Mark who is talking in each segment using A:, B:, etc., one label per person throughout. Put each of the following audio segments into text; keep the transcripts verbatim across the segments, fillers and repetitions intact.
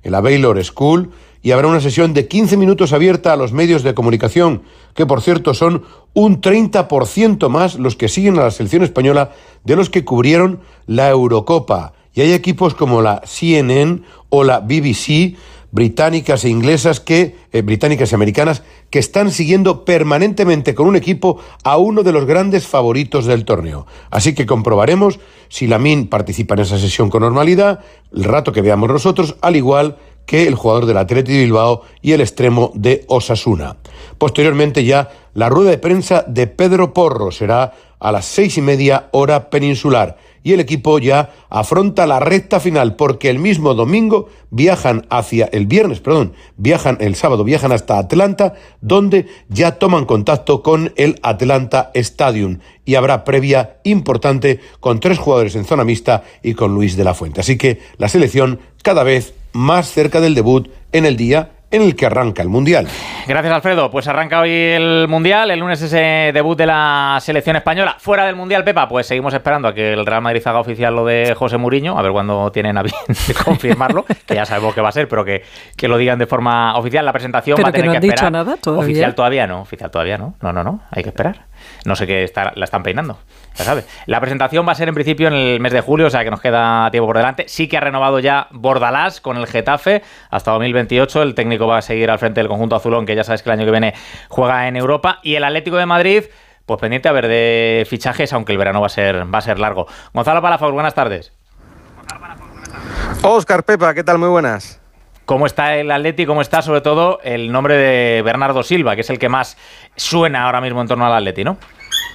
A: en la Baylor School, y habrá una sesión de quince minutos abierta a los medios de comunicación, que por cierto son un treinta por ciento más los que siguen a la selección española de los que cubrieron la Eurocopa. Y hay equipos como la C N N o la B B C, británicas e inglesas, que eh, británicas y americanas, que están siguiendo permanentemente con un equipo a uno de los grandes favoritos del torneo. Así que comprobaremos si Lamine participa en esa sesión con normalidad, el rato que veamos nosotros, al igual que el jugador del Athletic de Bilbao y el extremo de Osasuna. Posteriormente ya la rueda de prensa de Pedro Porro será a las seis y media hora peninsular, y el equipo ya afronta la recta final, porque el mismo domingo viajan hacia el viernes, perdón, viajan el sábado, viajan hasta Atlanta, donde ya toman contacto con el Atlanta Stadium, y habrá previa importante con tres jugadores en zona mixta y con Luis de la Fuente. Así que la selección cada vez más cerca del debut en el día en el que arranca el Mundial.
B: Gracias, Alfredo. Pues arranca hoy el Mundial, el lunes ese debut de la selección española. Fuera del Mundial, Pepa, pues seguimos esperando a que el Real Madrid haga oficial lo de José Mourinho, a ver cuándo tienen a bien confirmarlo, que ya sabemos que va a ser, pero que, que lo digan de forma oficial. La presentación
C: pero
B: va a tener
C: que no
B: que
C: han
B: esperar.
C: dicho nada todavía.
B: Oficial todavía no, oficial todavía no. No, no, no, hay que esperar. No sé qué está, la están peinando, ya sabes. La presentación va a ser en principio en el mes de julio, o sea que nos queda tiempo por delante. Sí que ha renovado ya Bordalás con el Getafe hasta dos mil veintiocho. El técnico va a seguir al frente del conjunto azulón, que ya sabes que el año que viene juega en Europa. Y el Atlético de Madrid, pues pendiente a ver de fichajes, aunque el verano va a ser, va a ser largo. Gonzalo Palafox, buenas tardes.
D: Óscar, Pepa, ¿qué tal? Muy buenas.
B: ¿Cómo está el Atleti? ¿Cómo está, sobre todo, el nombre de Bernardo Silva, que es el que más suena ahora mismo en torno al Atleti, ¿no?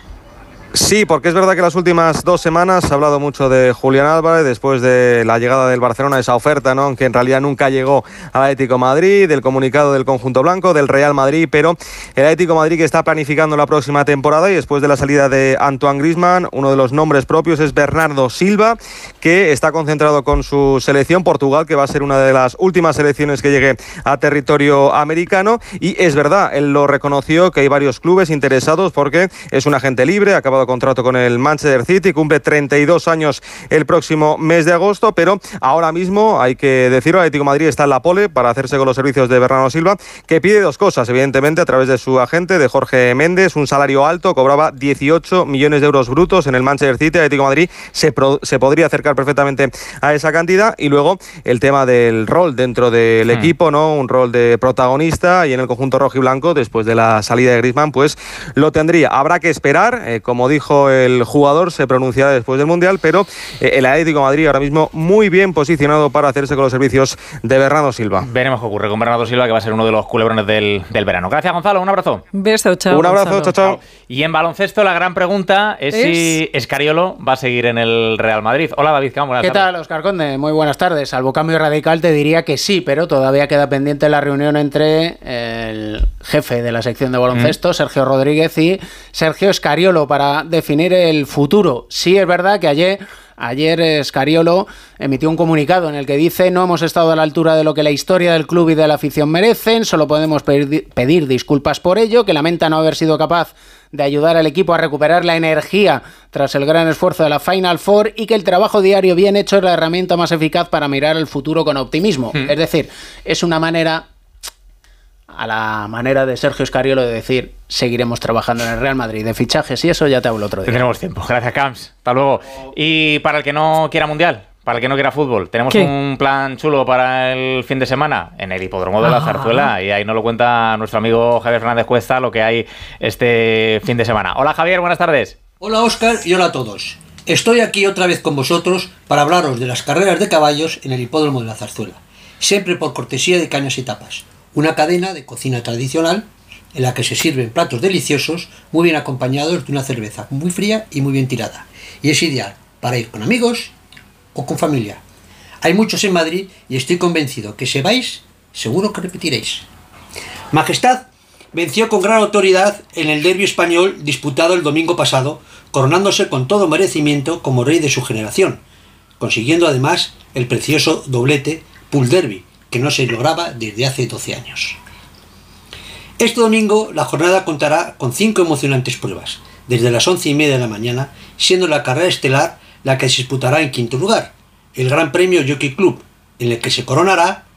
D: Sí, porque es verdad que las últimas dos semanas se ha hablado mucho de Julián Álvarez después de la llegada del Barcelona, esa oferta, ¿no? Aunque en realidad nunca llegó al Atlético de Madrid, del comunicado del conjunto blanco, del Real Madrid, pero el Atlético de Madrid, que está planificando la próxima temporada, y después de la salida de Antoine Griezmann, uno de los nombres propios es Bernardo Silva, que está concentrado con su selección Portugal, que va a ser una de las últimas selecciones que llegue a territorio americano. Y es verdad, él lo reconoció, que hay varios clubes interesados porque es un agente libre, acaba de contrato con el Manchester City, cumple treinta y dos años el próximo mes de agosto, pero ahora mismo, hay que decirlo, el Atlético de Madrid está en la pole para hacerse con los servicios de Bernardo Silva, que pide dos cosas, evidentemente, a través de su agente, de Jorge Méndez, un salario alto, cobraba dieciocho millones de euros brutos en el Manchester City. El Atlético de Madrid se, pro, se podría acercar perfectamente a esa cantidad, y luego el tema del rol dentro del hmm. equipo, ¿no? Un rol de protagonista, y en el conjunto rojo y blanco, después de la salida de Griezmann, pues lo tendría. Habrá que esperar, eh, como dijo el jugador, se pronunciará después del Mundial, pero eh, el Atlético de Madrid ahora mismo muy bien posicionado para hacerse con los servicios de Bernardo Silva.
B: Veremos qué ocurre con Bernardo Silva, que va a ser uno de los culebrones del, del verano. Gracias, Gonzalo, un abrazo.
C: Beso, chao.
D: Un abrazo, chao, chao.
B: Y en baloncesto la gran pregunta es, es si Escariolo va a seguir en el Real Madrid. Hola, David Campo, buenas
E: ¿Qué
B: tardes.
E: tal, Óscar Conde? Muy buenas tardes. Salvo cambio radical te diría que sí, pero todavía queda pendiente la reunión entre el jefe de la sección de baloncesto, mm. Sergio Rodríguez, y Sergio Escariolo para definir el futuro. Sí, es verdad que ayer Ayer Escariolo emitió un comunicado en el que dice: no hemos estado a la altura de lo que la historia del club y de la afición merecen, solo podemos pedir, pedir disculpas por ello, que lamenta no haber sido capaz de ayudar al equipo a recuperar la energía tras el gran esfuerzo de la Final Four, y que el trabajo diario bien hecho es la herramienta más eficaz para mirar el futuro con optimismo. Mm. Es decir, es una manera, a la manera de Sergio Escariolo, de decir: seguiremos trabajando en el Real Madrid, de fichajes, y eso ya te hablo otro día.
B: Tenemos tiempo. Gracias, Camps. Hasta luego. Y para el que no quiera Mundial, para el que no quiera fútbol, tenemos ¿Qué? un plan chulo para el fin de semana en el hipódromo de la Zarzuela, y ahí nos lo cuenta nuestro amigo Javier Fernández Cuesta, lo que hay este fin de semana. Hola, Javier, buenas tardes.
F: Hola, Óscar, y hola a todos. Estoy aquí otra vez con vosotros para hablaros de las carreras de caballos en el hipódromo de la Zarzuela, siempre por cortesía de Cañas y Tapas, una cadena de cocina tradicional en la que se sirven platos deliciosos muy bien acompañados de una cerveza muy fría y muy bien tirada, y es ideal para ir con amigos o con familia. Hay muchos en Madrid y estoy convencido que si vais, seguro que repetiréis. Majestad venció con gran autoridad en el derbi español disputado el domingo pasado, coronándose con todo merecimiento como rey de su generación, consiguiendo además el precioso doblete Pool Derby, que no se lograba desde hace doce años. Este domingo la jornada contará con cinco emocionantes pruebas, desde las once y media de la mañana, siendo la carrera estelar la que se disputará en quinto lugar, el Gran Premio Jockey Club, en el que se coronará